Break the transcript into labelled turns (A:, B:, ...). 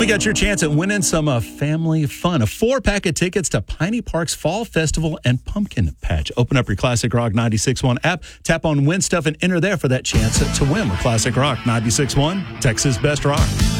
A: We got your chance at winning some family fun. A 4-pack of tickets to Piney Park's Fall Festival and Pumpkin Patch. Open up your Classic Rock 96.1 app, tap on Win Stuff, and enter there for that chance to win with Classic Rock 96.1, Texas Best Rock.